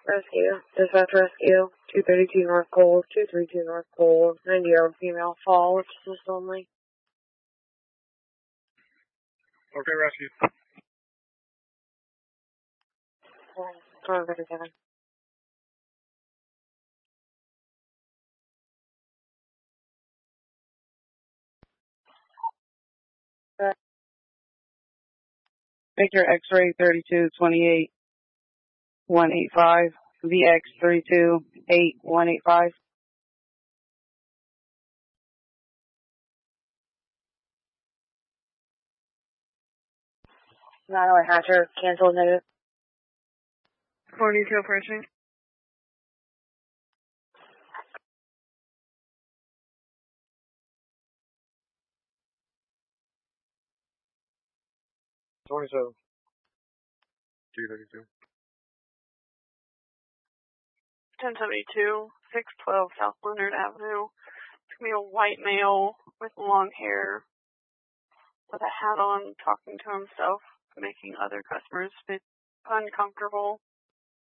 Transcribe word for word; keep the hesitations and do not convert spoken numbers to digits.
Rescue. Dispatch rescue. two thirty-two North Cole. two thirty-two North Cole. ninety year old female fall, which is only. Okay, rescue. Sorry, better Kevin. Victor X-ray thirty-two twenty-eight one eighty-five. V X thirty-two eight one eighty-five. nine oh eight Hatcher, cancel negative. forty-two approaching. twenty-seven. two thirty-two. ten seventy-two, six twelve South Leonard Avenue. It's going to be a white male with long hair, with a hat on, talking to himself, making other customers feel uncomfortable.